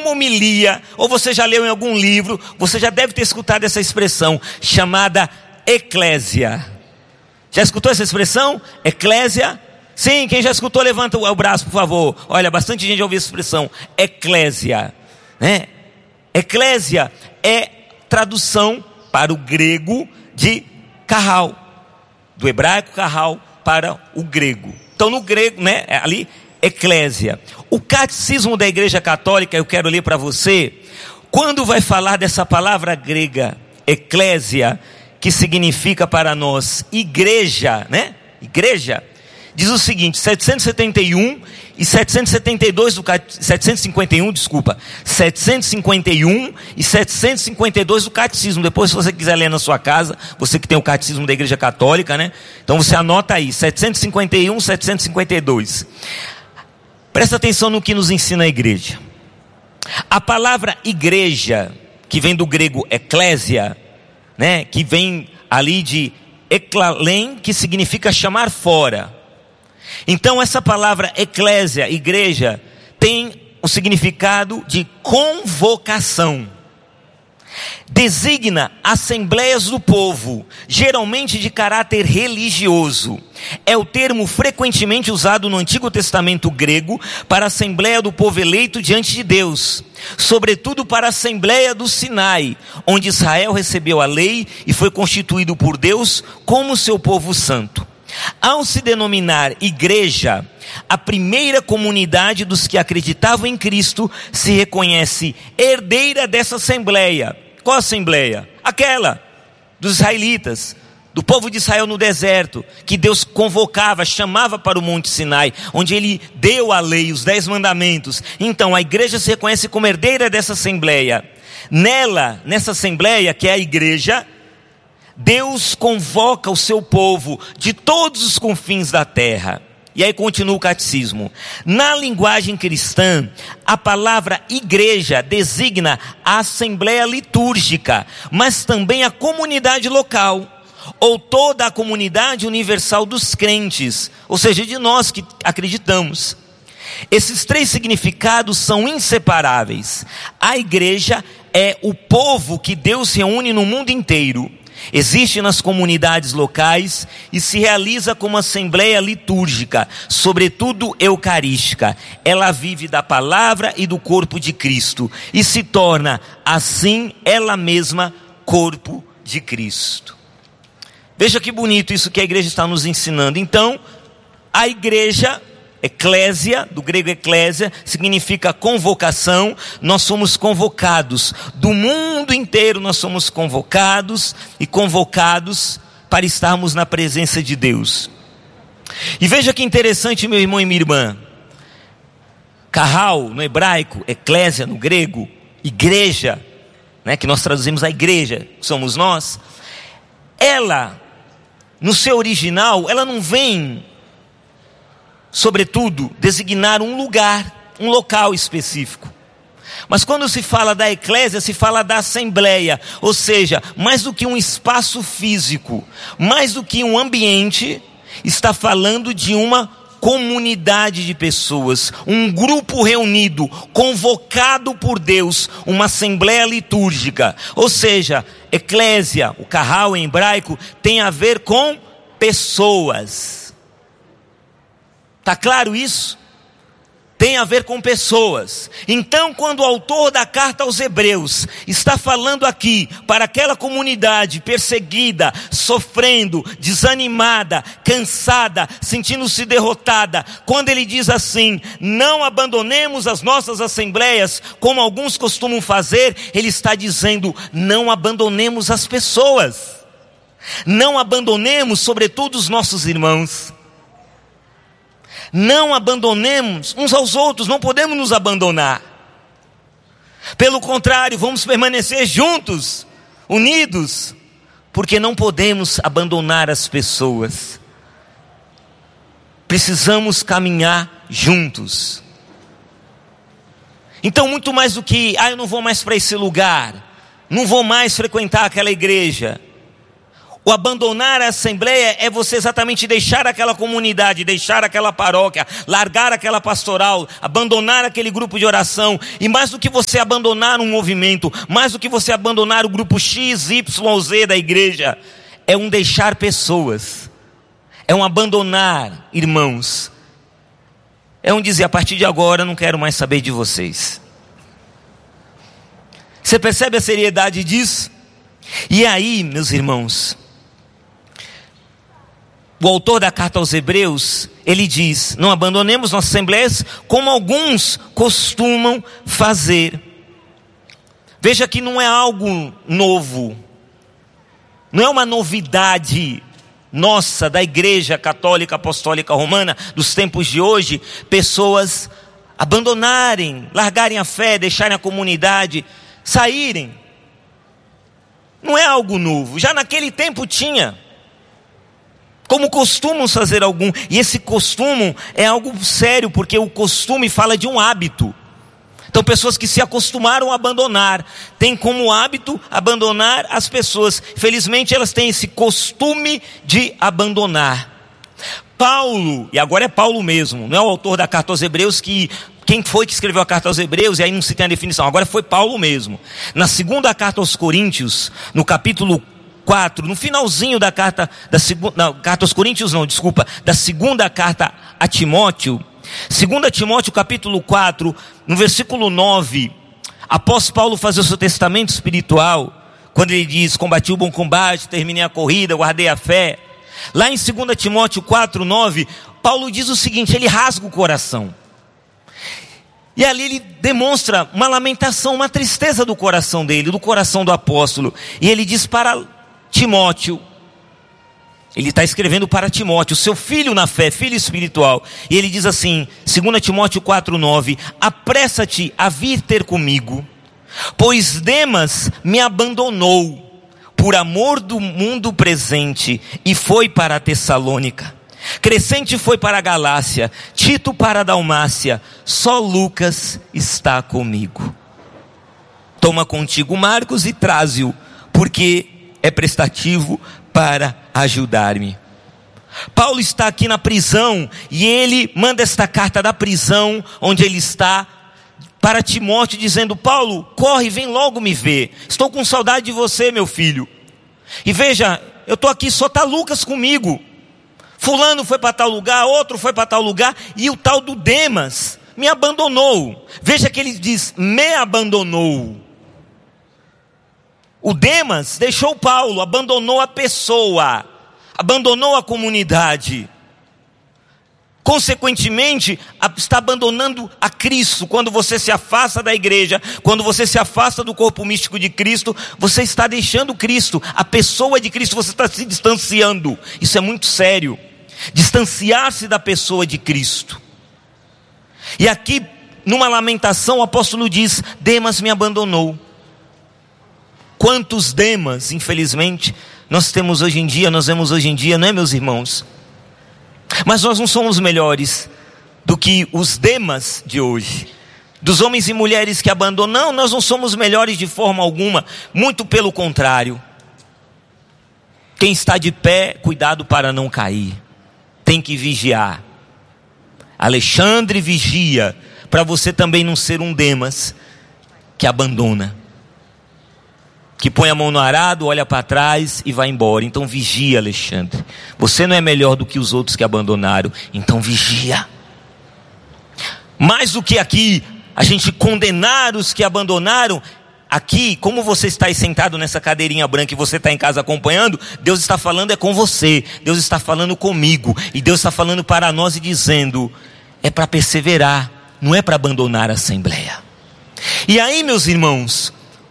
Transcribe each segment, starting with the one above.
alguma homilia, ou você já leu em algum livro, você já deve ter escutado essa expressão, chamada eclésia. Já escutou essa expressão? Eclésia? Sim, quem já escutou, levanta o braço, por favor. Olha, bastante gente já ouviu essa expressão, eclésia, né? Eclésia é tradução para o grego de carral, do hebraico carral para o grego. Então no grego, né, ali, eclésia. O catecismo da Igreja Católica, eu quero ler para você, quando vai falar dessa palavra grega, eclésia, que significa para nós igreja, né? Igreja, diz o seguinte, 751 e 772 do 751, desculpa, 751 e 752 do catecismo. Depois, se você quiser ler na sua casa, você que tem o catecismo da Igreja Católica, né? Então você anota aí, 751, 752. Presta atenção no que nos ensina a igreja. A palavra igreja, que vem do grego eclésia, né? Que vem ali de eklalen, que significa chamar fora. Então essa palavra eclésia, igreja, tem o significado de convocação. Designa assembleias do povo, geralmente de caráter religioso. É o termo frequentemente usado no Antigo Testamento grego para a assembleia do povo eleito diante de Deus, sobretudo para a assembleia do Sinai, onde Israel recebeu a lei e foi constituído por Deus como seu povo santo. Ao se denominar igreja, a primeira comunidade dos que acreditavam em Cristo se reconhece herdeira dessa assembleia. Qual assembleia? Aquela dos israelitas, do povo de Israel no deserto, que Deus convocava, chamava para o Monte Sinai, onde Ele deu a lei, os 10 mandamentos. Então a igreja se reconhece como herdeira dessa assembleia. Nessa assembleia, que é a igreja, Deus convoca o seu povo de todos os confins da terra. E aí continua o catecismo. Na linguagem cristã, a palavra igreja designa a assembleia litúrgica, mas também a comunidade local, ou toda a comunidade universal dos crentes, ou seja, de nós que acreditamos. Esses 3 significados são inseparáveis. A igreja é o povo que Deus reúne no mundo inteiro. Existe nas comunidades locais e se realiza como assembleia litúrgica, sobretudo eucarística. Ela vive da palavra e do corpo de Cristo e se torna, assim, ela mesma corpo de Cristo. Veja que bonito isso que a igreja está nos ensinando. Então, a igreja, eclésia, do grego eclésia, significa convocação. Nós somos convocados, do mundo inteiro nós somos convocados para estarmos na presença de Deus. E veja que interessante, meu irmão e minha irmã. Carral no hebraico, eclésia no grego, igreja, né, que nós traduzimos a igreja, somos nós. Ela, no seu original, ela não vem, sobretudo, designar um lugar, um local específico. Mas quando se fala da eclésia, se fala da assembleia, ou seja, mais do que um espaço físico, mais do que um ambiente, está falando de uma comunidade de pessoas, um grupo reunido, convocado por Deus, uma assembleia litúrgica. Ou seja, eclésia, o carral em hebraico, tem a ver com pessoas. Está claro isso? Tem a ver com pessoas. Então, quando o autor da carta aos Hebreus está falando aqui para aquela comunidade perseguida, sofrendo, desanimada, cansada, sentindo-se derrotada, quando ele diz assim: não abandonemos as nossas assembleias como alguns costumam fazer, ele está dizendo: não abandonemos as pessoas, não abandonemos sobretudo os nossos irmãos. Não abandonemos uns aos outros, não podemos nos abandonar. Pelo contrário, vamos permanecer juntos, unidos, porque não podemos abandonar as pessoas. Precisamos caminhar juntos. Então, muito mais do que, eu não vou mais para esse lugar, não vou mais frequentar aquela igreja. O abandonar a assembleia é você exatamente deixar aquela comunidade, deixar aquela paróquia, largar aquela pastoral, abandonar aquele grupo de oração. E mais do que você abandonar um movimento, mais do que você abandonar o grupo X, Y, Z da igreja, é um deixar pessoas, é um abandonar irmãos, é um dizer: a partir de agora eu não quero mais saber de vocês. Você percebe a seriedade disso? E aí, meus irmãos, o autor da carta aos Hebreus, ele diz: não abandonemos nossas assembleias como alguns costumam fazer. Veja que não é algo novo, não é uma novidade nossa, da Igreja Católica Apostólica Romana, dos tempos de hoje, pessoas abandonarem, largarem a fé, deixarem a comunidade, saírem. Não é algo novo, já naquele tempo tinha. Como costumam fazer algum, e esse costume é algo sério, porque o costume fala de um hábito. Então pessoas que se acostumaram a abandonar, têm como hábito abandonar as pessoas. Felizmente elas têm esse costume de abandonar. Paulo, e agora é Paulo mesmo, não é o autor da carta aos Hebreus, que quem foi que escreveu a carta aos Hebreus, e aí não se tem a definição, agora foi Paulo mesmo. Na segunda carta aos Coríntios, no capítulo 4, no finalzinho da carta, carta aos Coríntios da segunda carta a Timóteo, 2 Timóteo capítulo 4, no versículo 9, após Paulo fazer o seu testamento espiritual, quando ele diz: combati o bom combate, terminei a corrida, guardei a fé, lá em 2 Timóteo 4, 9, Paulo diz o seguinte, ele rasga o coração, e ali ele demonstra uma lamentação, uma tristeza do coração dele, do coração do apóstolo, e ele diz para Timóteo, ele está escrevendo para Timóteo, seu filho na fé, filho espiritual, e ele diz assim, 2 Timóteo 4,9, apressa-te a vir ter comigo, pois Demas me abandonou, por amor do mundo presente, e foi para a Tessalônica, Crescente foi para a Galácia, Tito para a Dalmácia, só Lucas está comigo. Toma contigo Marcos e traze-o, porque é prestativo para ajudar-me. Paulo está aqui na prisão, e ele manda esta carta da prisão, onde ele está, para Timóteo, dizendo: Paulo, corre, vem logo me ver, estou com saudade de você, meu filho. E veja, eu estou aqui, só está Lucas comigo. Fulano foi para tal lugar, outro foi para tal lugar, e o tal do Demas me abandonou. Veja que ele diz, me abandonou. O Demas deixou Paulo, abandonou a pessoa, abandonou a comunidade. Consequentemente, está abandonando a Cristo. Quando você se afasta da igreja, quando você se afasta do corpo místico de Cristo, você está deixando Cristo, a pessoa de Cristo, você está se distanciando. Isso é muito sério. Distanciar-se da pessoa de Cristo. E aqui, numa lamentação, o apóstolo diz: Demas me abandonou. Quantos Demas, infelizmente, nós temos hoje em dia, nós vemos hoje em dia, não é, meus irmãos? Mas nós não somos melhores do que os Demas de hoje, dos homens e mulheres que abandonam. Não, nós não somos melhores de forma alguma, muito pelo contrário. Quem está de pé, cuidado para não cair, tem que vigiar. Alexandre vigia, para você também não ser um Demas que abandona, que põe a mão no arado, olha para trás e vai embora. Então vigia, Alexandre. Você não é melhor do que os outros que abandonaram, então vigia. Mais do que aqui a gente condenar os que abandonaram, aqui, como você está aí sentado nessa cadeirinha branca e você está em casa acompanhando, Deus está falando é com você, Deus está falando comigo, e Deus está falando para nós e dizendo, é para perseverar, não é para abandonar a assembleia. E aí, meus irmãos,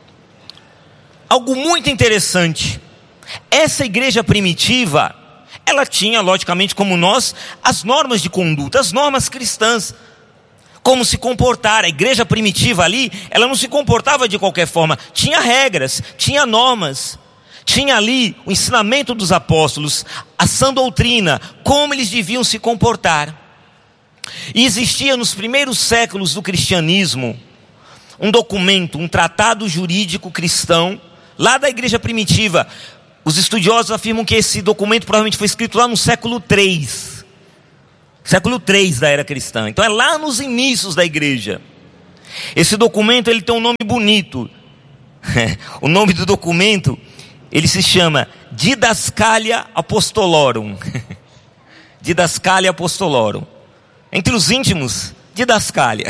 algo muito interessante, essa igreja primitiva, ela tinha, logicamente como nós, as normas de conduta, as normas cristãs, como se comportar. A igreja primitiva ali, ela não se comportava de qualquer forma, tinha regras, tinha normas, tinha ali o ensinamento dos apóstolos, a sã doutrina, como eles deviam se comportar. E existia nos primeiros séculos do cristianismo, um documento, um tratado jurídico cristão, lá da igreja primitiva, Os estudiosos afirmam que esse documento provavelmente foi escrito lá no século III. Século III da era cristã. Então é lá nos inícios da igreja. Esse documento ele tem um nome bonito. O nome do documento, ele se chama Didascalia Apostolorum. Didascalia Apostolorum. Entre os íntimos, didascalia.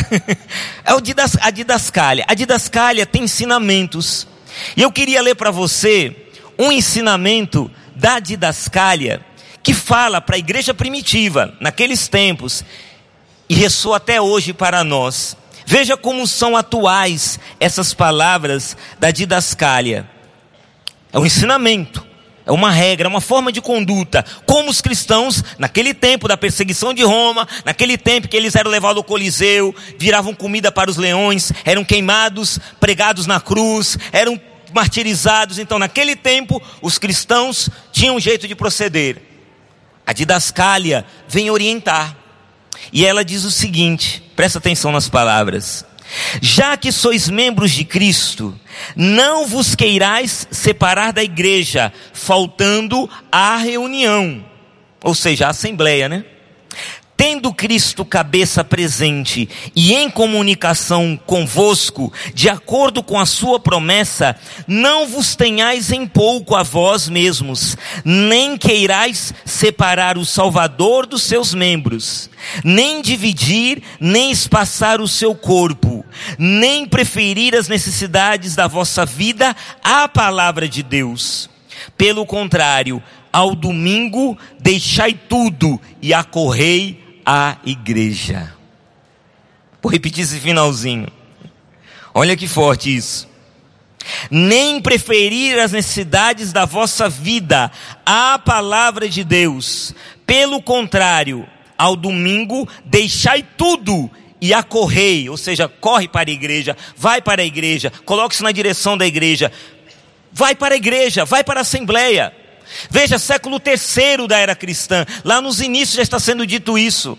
A didascalia. A didascalia tem ensinamentos. E eu queria ler para você um ensinamento da didascalia que fala para a igreja primitiva, naqueles tempos, e ressoa até hoje para nós. Veja como são atuais essas palavras da didascalia. É um ensinamento, é uma regra, é uma forma de conduta. Como os cristãos, naquele tempo da perseguição de Roma, naquele tempo que eles eram levados ao Coliseu, viravam comida para os leões, eram queimados, pregados na cruz, eram martirizados. Então naquele tempo os cristãos tinham um jeito de proceder. A didascalia vem orientar. E ela diz o seguinte, presta atenção nas palavras: já que sois membros de Cristo, não vos queirais separar da igreja, faltando à reunião, ou seja, a assembleia, né? Tendo Cristo cabeça presente e em comunicação convosco, de acordo com a sua promessa, não vos tenhais em pouco a vós mesmos, nem queirais separar o Salvador dos seus membros, nem dividir, nem espaçar o seu corpo, nem preferir as necessidades da vossa vida à palavra de Deus. Pelo contrário, ao domingo deixai tudo e acorrei à igreja. Vou repetir esse finalzinho. Olha que forte isso. Nem preferir as necessidades da vossa vida à palavra de Deus. Pelo contrário, ao domingo deixai tudo e acorrei, ou seja, corre para a igreja, vai para a igreja, coloque-se na direção da igreja, vai para a igreja, vai para a assembleia. Veja, século III da era cristã, lá nos inícios já está sendo dito isso.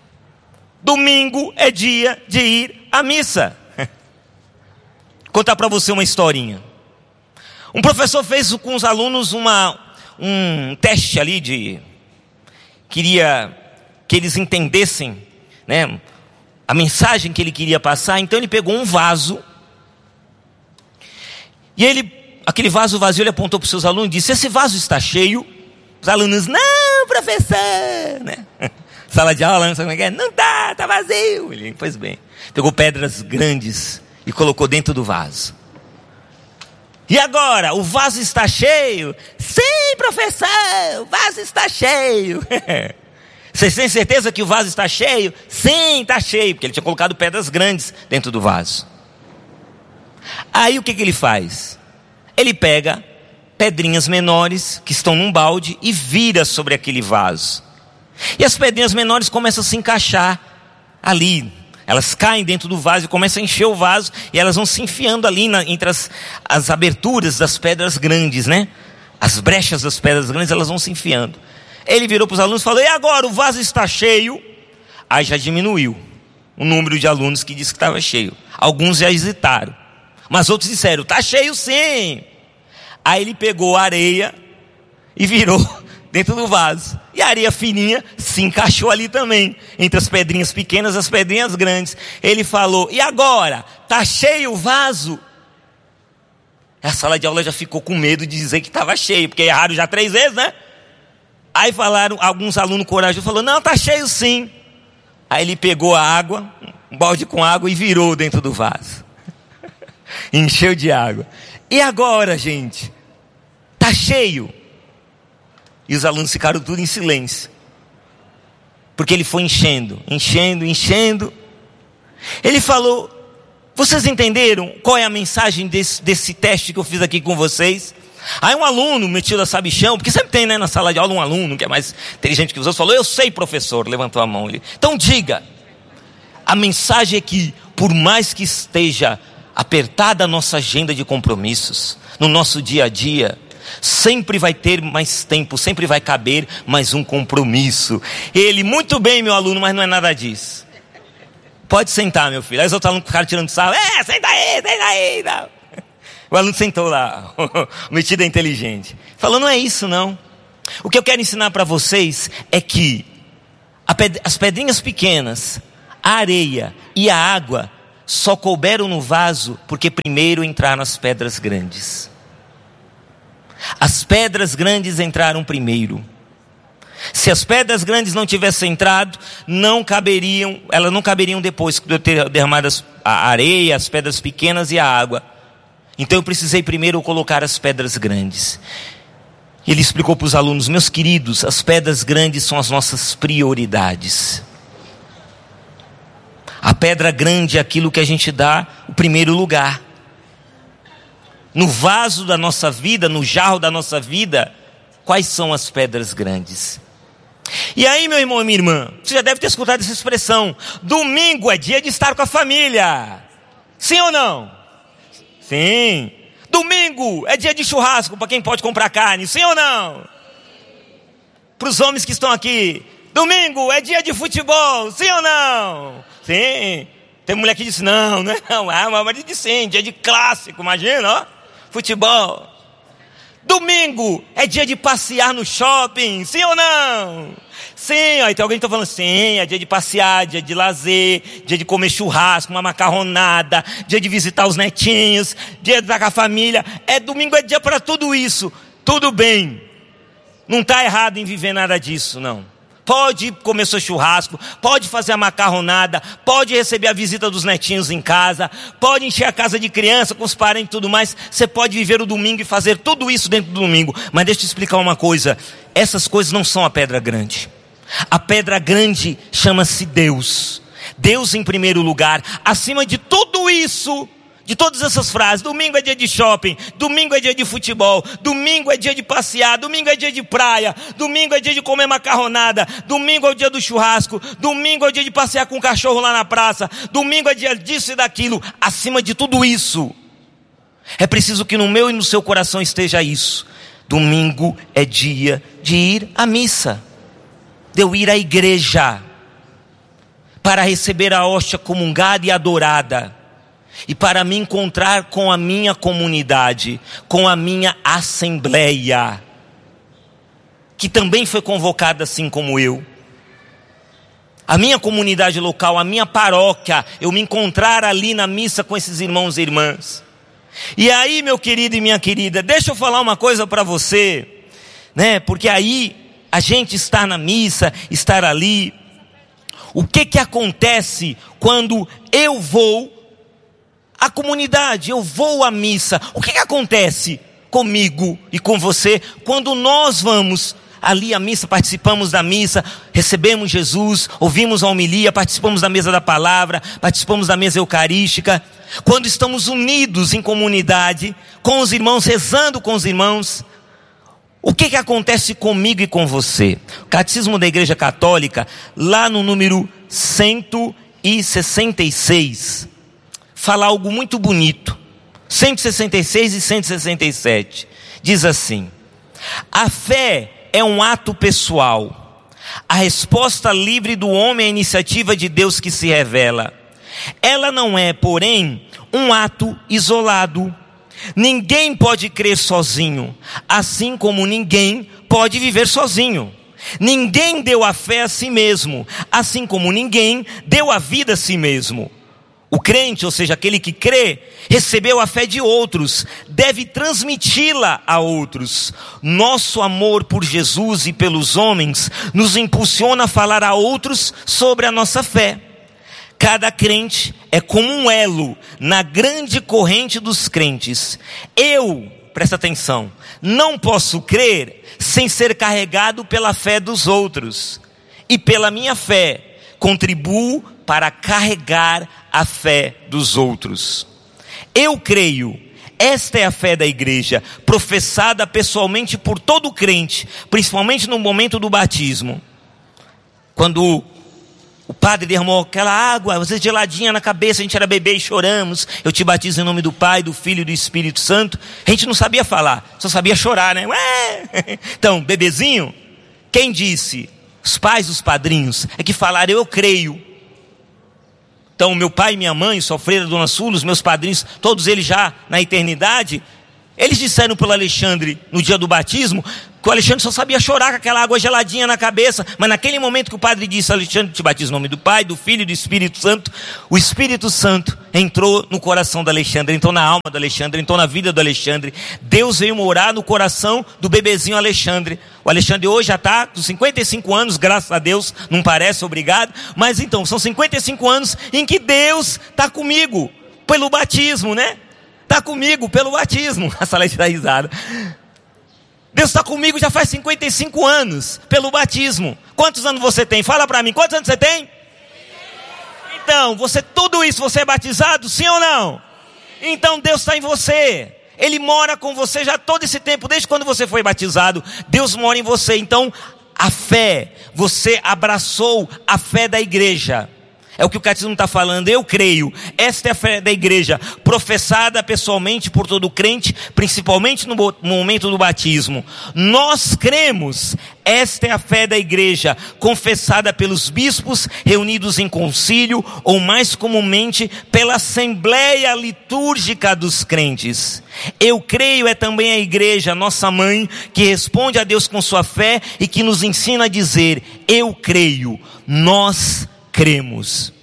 Domingo é dia de ir à missa. Vou contar para você uma historinha. Um professor fez com os alunos um teste ali queria que eles entendessem, né, a mensagem que ele queria passar. Então ele pegou um vaso e aquele vaso vazio, ele apontou para os seus alunos e disse: esse vaso está cheio? Os alunos: não, professor, né? Sala de aula, não sabe como é que é? Não tá vazio. Ele: pois bem. Pegou pedras grandes e colocou dentro do vaso. E agora, o vaso está cheio? Sim, professor, o vaso está cheio. Vocês têm certeza que o vaso está cheio? Sim, está cheio, porque ele tinha colocado pedras grandes dentro do vaso. Aí o que ele faz? Ele pega pedrinhas menores que estão num balde e vira sobre aquele vaso. E as pedrinhas menores começam a se encaixar ali. Elas caem dentro do vaso e começam a encher o vaso. E elas vão se enfiando ali entre as aberturas das pedras grandes, né? As brechas das pedras grandes, elas vão se enfiando. Ele virou para os alunos e falou: e agora, o vaso está cheio? Aí já diminuiu o número de alunos que disse que estava cheio. Alguns já hesitaram, mas outros disseram: está cheio sim. Aí ele pegou a areia e virou dentro do vaso. E a areia fininha se encaixou ali também, entre as pedrinhas pequenas e as pedrinhas grandes. Ele falou: e agora? Está cheio o vaso? A sala de aula já ficou com medo de dizer que estava cheio, porque erraram já 3 vezes, né? Aí falaram, alguns alunos corajosos falaram: não, está cheio sim. Aí ele pegou a água, um balde com água, e virou dentro do vaso. Encheu de água. E agora, gente? Está cheio? E os alunos ficaram tudo em silêncio, porque ele foi enchendo. Ele falou: vocês entenderam qual é a mensagem desse teste que eu fiz aqui com vocês? Aí um aluno metido a sabichão, porque sempre tem, né, na sala de aula um aluno que é mais inteligente que os outros, falou: eu sei, professor. Levantou a mão. Então diga. A mensagem é que, por mais que esteja apertada a nossa agenda de compromissos, no nosso dia a dia, sempre vai ter mais tempo, sempre vai caber mais um compromisso. Ele: muito bem, meu aluno, mas não é nada disso. Pode sentar, meu filho. Aí os outros alunos ficaram tirando sarro: senta aí. Não. O aluno sentou lá, o metido é inteligente. Falou, não é isso não. O que eu quero ensinar para vocês é que as pedrinhas pequenas, a areia e a água só couberam no vaso porque primeiro entraram as pedras grandes. As pedras grandes entraram primeiro. Se as pedras grandes não tivessem entrado, elas não caberiam depois de eu ter derramado a areia, as pedras pequenas e a água. Então eu precisei primeiro colocar as pedras grandes. E ele explicou para os alunos, meus queridos, as pedras grandes são as nossas prioridades. A pedra grande é aquilo que a gente dá o primeiro lugar. No vaso da nossa vida, no jarro da nossa vida, quais são as pedras grandes? E aí, meu irmão e minha irmã, você já deve ter escutado essa expressão, domingo é dia de estar com a família. Sim ou não? Sim. Domingo é dia de churrasco para quem pode comprar carne. Sim ou não? Para os homens que estão aqui, domingo é dia de futebol. Sim ou não? Sim. Tem mulher que disse, não é não. Ah, mas disse sim, dia de clássico, imagina, ó. Futebol. Domingo é dia de passear no shopping, sim ou não? Sim, aí tem alguém que está falando, sim, é dia de passear, dia de lazer, dia de comer churrasco, uma macarronada, dia de visitar os netinhos, dia de estar com a família. Domingo é dia para tudo isso, tudo bem. Não está errado em viver nada disso, não. Pode comer seu churrasco, pode fazer a macarronada, pode receber a visita dos netinhos em casa, pode encher a casa de criança com os parentes e tudo mais. Você pode viver o domingo e fazer tudo isso dentro do domingo. Mas deixa eu te explicar uma coisa, essas coisas não são a pedra grande. A pedra grande chama-se Deus. Deus em primeiro lugar, acima de tudo isso. De todas essas frases, domingo é dia de shopping, domingo é dia de futebol, domingo é dia de passear, domingo é dia de praia, domingo é dia de comer macarronada, domingo é o dia do churrasco, domingo é o dia de passear com o cachorro lá na praça, domingo é dia disso e daquilo. Acima de tudo isso, é preciso que no meu e no seu coração esteja isso. Domingo é dia de ir à missa, de eu ir à igreja, para receber a hóstia comungada e adorada. E para me encontrar com a minha comunidade, com a minha assembleia, que também foi convocada assim como eu. A minha comunidade local, a minha paróquia, eu me encontrar ali na missa com esses irmãos e irmãs. E aí, meu querido e minha querida, deixa eu falar uma coisa para você, né? Porque aí, a gente estar na missa, estar ali, o que acontece quando eu vou a comunidade, eu vou à missa? O que acontece comigo e com você quando nós vamos ali à missa, participamos da missa, recebemos Jesus, ouvimos a homilia, participamos da mesa da palavra, participamos da mesa eucarística, quando estamos unidos em comunidade, com os irmãos, rezando com os irmãos, o que acontece comigo e com você? O Catecismo da Igreja Católica, lá no número 166, fala algo muito bonito. 166 e 167. Diz assim: a fé é um ato pessoal. A resposta livre do homem à iniciativa de Deus que se revela. Ela não é, porém, um ato isolado. Ninguém pode crer sozinho, assim como ninguém pode viver sozinho. Ninguém deu a fé a si mesmo, assim como ninguém deu a vida a si mesmo. O crente, ou seja, aquele que crê, recebeu a fé de outros, deve transmiti-la a outros. Nosso amor por Jesus e pelos homens nos impulsiona a falar a outros sobre a nossa fé. Cada crente é como um elo na grande corrente dos crentes. Eu, presta atenção, não posso crer sem ser carregado pela fé dos outros. E pela minha fé, contribuo para carregar a fé dos outros. Eu creio, esta é a fé da igreja, professada pessoalmente por todo crente, principalmente no momento do batismo. Quando o padre derramou aquela água, às vezes geladinha na cabeça, a gente era bebê e choramos. Eu te batizo em nome do Pai, do Filho e do Espírito Santo. A gente não sabia falar, só sabia chorar, né? Ué! Então, bebezinho, quem disse? Os pais, os padrinhos, é que falaram, eu creio. Então meu pai e minha mãe, sua freira Dona Sula, os meus padrinhos, todos eles já na eternidade, eles disseram pelo Alexandre no dia do batismo, que o Alexandre só sabia chorar com aquela água geladinha na cabeça, mas naquele momento que o padre disse: Alexandre, te batizo no nome do Pai, do Filho e do Espírito Santo, o Espírito Santo entrou no coração do Alexandre, entrou na alma do Alexandre, entrou na vida do Alexandre. Deus veio morar no coração do bebezinho Alexandre. O Alexandre hoje já está com 55 anos, graças a Deus, não parece, obrigado, mas então, são 55 anos em que Deus está comigo, pelo batismo, né? Está comigo pelo batismo. A Salete está risada. Deus está comigo já faz 55 anos, pelo batismo. Quantos anos você tem? Fala para mim, quantos anos você tem? Então, tudo isso, você é batizado, sim ou não? Então Deus está em você. Ele mora com você já todo esse tempo, desde quando você foi batizado. Deus mora em você. Então, a fé, você abraçou a fé da igreja. É o que o catecismo está falando, eu creio. Esta é a fé da igreja, professada pessoalmente por todo crente, principalmente no momento do batismo. Nós cremos, esta é a fé da igreja, confessada pelos bispos reunidos em concílio, ou mais comumente pela assembleia litúrgica dos crentes. Eu creio é também a igreja, nossa mãe, que responde a Deus com sua fé e que nos ensina a dizer: eu creio, nós cremos.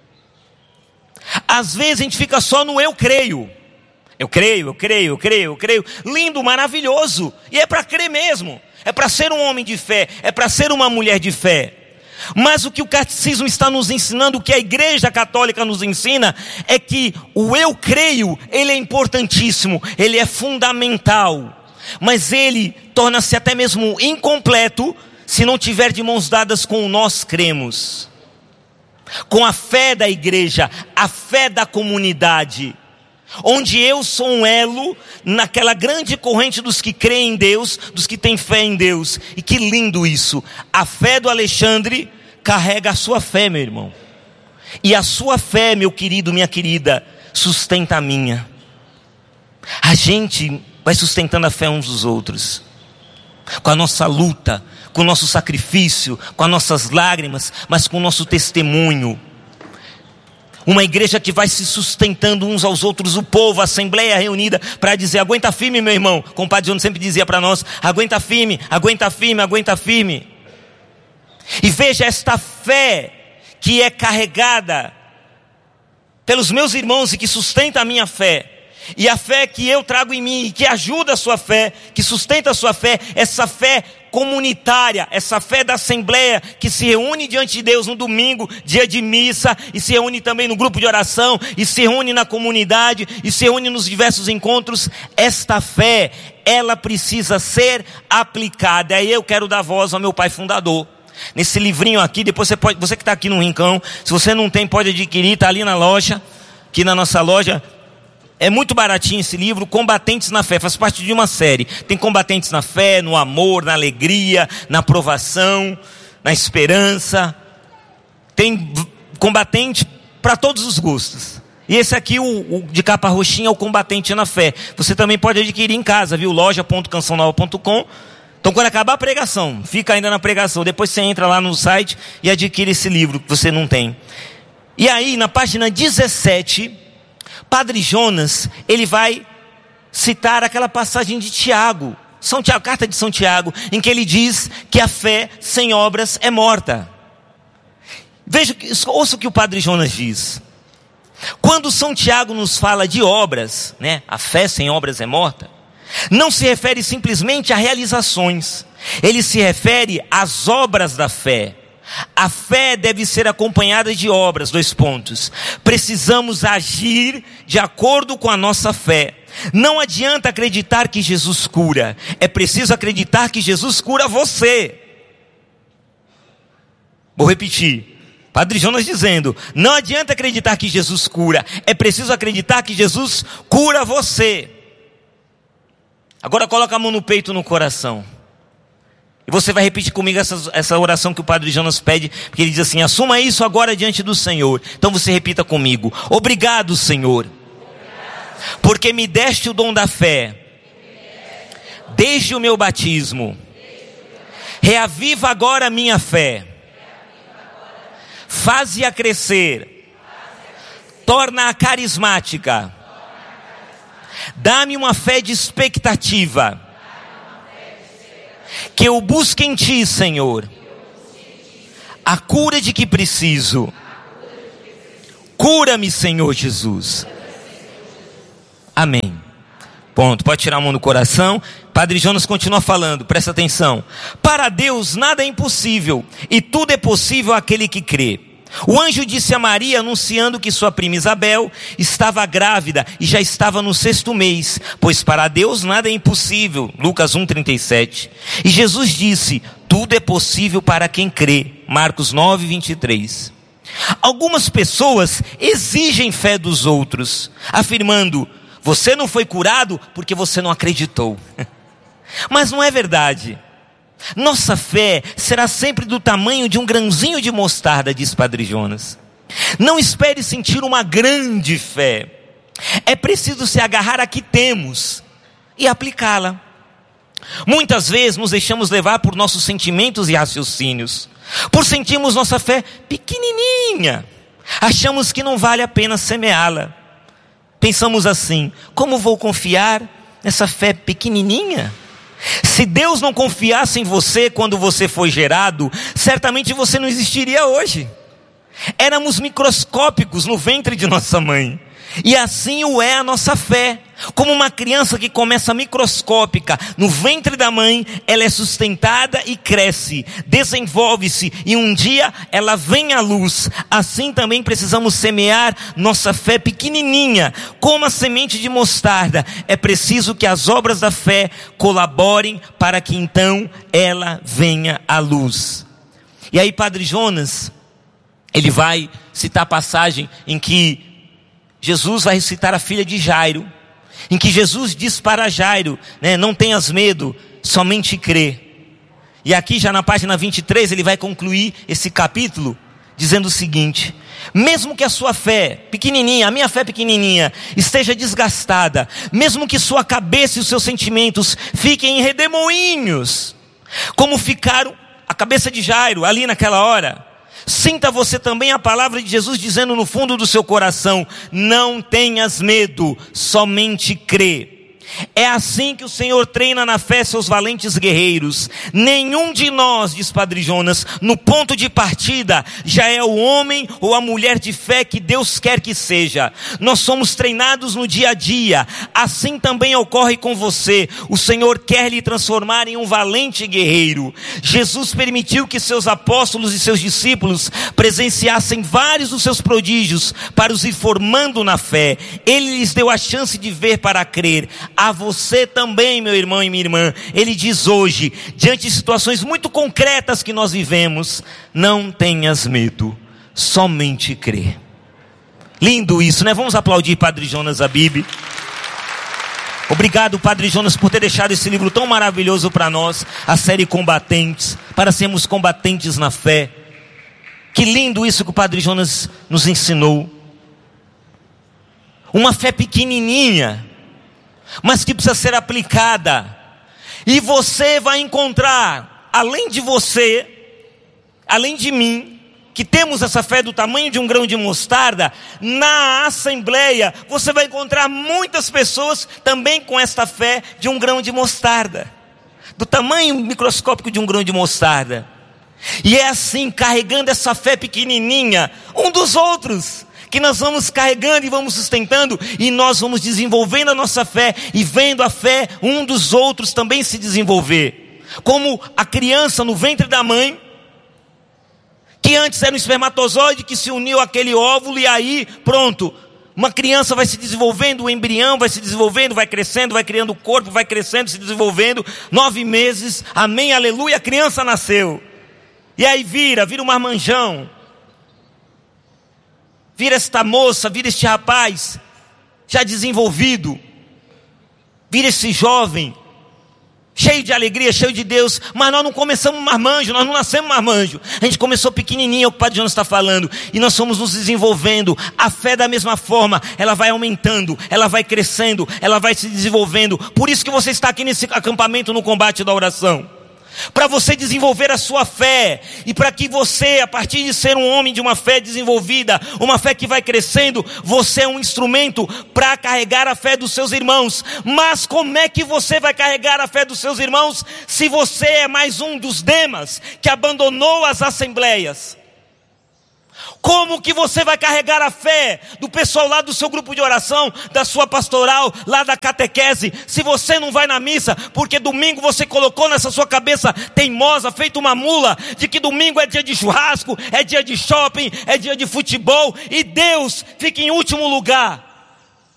Às vezes a gente fica só no eu creio. Eu creio. Lindo, maravilhoso. E é para crer mesmo. É para ser um homem de fé. É para ser uma mulher de fé. Mas o que o catecismo está nos ensinando, o que a igreja católica nos ensina, é que o eu creio, ele é importantíssimo. Ele é fundamental. Mas ele torna-se até mesmo incompleto se não tiver de mãos dadas com o nós cremos. Com a fé da igreja, a fé da comunidade, onde eu sou um elo naquela grande corrente dos que creem em Deus, dos que têm fé em Deus. E que lindo isso! A fé do Alexandre carrega a sua fé, meu irmão. E a sua fé, meu querido, minha querida, sustenta a minha. A gente vai sustentando a fé uns dos outros, com a nossa luta, com o nosso sacrifício, com as nossas lágrimas, mas com o nosso testemunho. Uma igreja que vai se sustentando uns aos outros, o povo, a assembleia reunida, para dizer: aguenta firme, meu irmão. Como o Padre João sempre dizia para nós: aguenta firme, aguenta firme, aguenta firme. E veja esta fé que é carregada pelos meus irmãos e que sustenta a minha fé. E a fé que eu trago em mim, que ajuda a sua fé, que sustenta a sua fé, essa fé comunitária, essa fé da assembleia, que se reúne diante de Deus no domingo, dia de missa, e se reúne também no grupo de oração, e se reúne na comunidade, e se reúne nos diversos encontros. Esta fé, ela precisa ser aplicada. Aí eu quero dar voz ao meu pai fundador. Nesse livrinho aqui, depois você que está aqui no Rincão, se você não tem, pode adquirir, está ali na loja, aqui na nossa loja. É muito baratinho esse livro, Combatentes na Fé, faz parte de uma série. Tem combatentes na fé, no amor, na alegria, na provação, na esperança. Tem combatente para todos os gostos. E esse aqui, o de capa roxinha, é o Combatente na Fé. Você também pode adquirir em casa, viu? loja.cançãonova.com. Então quando acabar a pregação, fica ainda na pregação. Depois você entra lá no site e adquire esse livro que você não tem. E aí, na página 17... Padre Jonas, ele vai citar aquela passagem de Tiago, carta de São Tiago, em que ele diz que a fé sem obras é morta. Veja, ouça o que o Padre Jonas diz. Quando São Tiago nos fala de obras, né, a fé sem obras é morta, não se refere simplesmente a realizações, ele se refere às obras da fé. A fé deve ser acompanhada de obras, 2 pontos. Precisamos agir de acordo com a nossa fé. Não adianta acreditar que Jesus cura. É preciso acreditar que Jesus cura você. Vou repetir. Padre Jonas dizendo: não adianta acreditar que Jesus cura. É preciso acreditar que Jesus cura você. Agora coloca a mão no peito e no coração. E você vai repetir comigo essa oração que o Padre Jonas pede, porque ele diz assim: assuma isso agora diante do Senhor. Então você repita comigo: obrigado, Senhor, porque me deste o dom da fé desde o meu batismo. Reaviva agora a minha fé, faze-a crescer torna-a carismática. Dá-me uma fé de expectativa. Que eu busque em Ti, Senhor, a cura de que preciso. Cura-me, Senhor Jesus. Amém. Ponto. Pode tirar a mão do coração. Padre Jonas continua falando, presta atenção. Para Deus nada é impossível, e tudo é possível àquele que crê. O anjo disse a Maria, anunciando que sua prima Isabel estava grávida e já estava no 6º mês, pois para Deus nada é impossível. Lucas 1:37. E Jesus disse, tudo é possível para quem crê. Marcos 9:23. Algumas pessoas exigem fé dos outros, afirmando, você não foi curado porque você não acreditou. Mas não é verdade. Nossa fé será sempre do tamanho de um grãozinho de mostarda, diz Padre Jonas. Não espere sentir uma grande fé. É preciso se agarrar a que temos e aplicá-la. Muitas vezes nos deixamos levar por nossos sentimentos e raciocínios, por sentirmos nossa fé pequenininha. Achamos que não vale a pena semeá-la. Pensamos assim, como vou confiar nessa fé pequenininha? Se Deus não confiasse em você quando você foi gerado, certamente você não existiria hoje. Éramos microscópicos no ventre de nossa mãe. E assim o é a nossa fé. Como uma criança que começa microscópica no ventre da mãe, ela é sustentada e cresce, desenvolve-se e um dia ela vem à luz. Assim também precisamos semear nossa fé pequenininha, como a semente de mostarda. É preciso que as obras da fé colaborem para que então ela venha à luz. E aí Padre Jonas, ele vai citar a passagem em que Jesus vai ressuscitar a filha de Jairo, em que Jesus diz para Jairo, não tenhas medo, somente crê. E aqui já na página 23 ele vai concluir esse capítulo dizendo o seguinte: mesmo que a sua fé pequenininha, a minha fé pequenininha, esteja desgastada, mesmo que sua cabeça e os seus sentimentos fiquem em redemoinhos, como ficaram a cabeça de Jairo ali naquela hora, sinta você também a palavra de Jesus dizendo no fundo do seu coração, não tenhas medo, somente crê. É assim que o Senhor treina na fé seus valentes guerreiros. Nenhum de nós, diz Padre Jonas, no ponto de partida, já é o homem ou a mulher de fé que Deus quer que seja. Nós somos treinados no dia a dia. Assim também ocorre com você. O Senhor quer lhe transformar em um valente guerreiro. Jesus permitiu que seus apóstolos e seus discípulos presenciassem vários dos seus prodígios para os ir formando na fé. Ele lhes deu a chance de ver para crer. A você também, meu irmão e minha irmã, ele diz hoje, diante de situações muito concretas que nós vivemos, não tenhas medo, somente crê. Lindo isso, né? Vamos aplaudir Padre Jonas Habib. Obrigado, Padre Jonas, por ter deixado esse livro tão maravilhoso para nós, a série Combatentes, para sermos combatentes na fé. Que lindo isso que o Padre Jonas nos ensinou. Uma fé pequenininha, mas que precisa ser aplicada. E você vai encontrar, além de você, além de mim, que temos essa fé do tamanho de um grão de mostarda, na assembleia você vai encontrar muitas pessoas também com esta fé de um grão de mostarda, do tamanho microscópico de um grão de mostarda. E é assim, carregando essa fé pequenininha um dos outros, que nós vamos carregando e vamos sustentando, e nós vamos desenvolvendo a nossa fé, e vendo a fé um dos outros também se desenvolver. Como a criança no ventre da mãe, que antes era um espermatozoide que se uniu àquele óvulo, e aí pronto, uma criança vai se desenvolvendo, o embrião vai se desenvolvendo, vai crescendo, vai criando o corpo, vai crescendo, se desenvolvendo, 9 meses, amém, aleluia, a criança nasceu. E aí vira um marmanjão, vira esta moça, vira este rapaz, já desenvolvido, vira esse jovem, cheio de alegria, cheio de Deus. Mas nós não começamos marmanjo, nós não nascemos marmanjo, a gente começou pequenininho, é o que o Padre Jonas está falando, e nós fomos nos desenvolvendo. A fé da mesma forma, ela vai aumentando, ela vai crescendo, ela vai se desenvolvendo. Por isso que você está aqui nesse acampamento no combate da oração. para você desenvolver a sua fé, e para que você, a partir de ser um homem de uma fé desenvolvida, uma fé que vai crescendo, você é um instrumento para carregar a fé dos seus irmãos. Mas como é que você vai carregar a fé dos seus irmãos, se você é mais um dos Demas, que abandonou as assembleias? Como que você vai carregar a fé do pessoal lá do seu grupo de oração, da sua pastoral, lá da catequese, se você não vai na missa, porque domingo você colocou nessa sua cabeça teimosa, feito uma mula, de que domingo é dia de churrasco, é dia de shopping, é dia de futebol, e Deus fica em último lugar.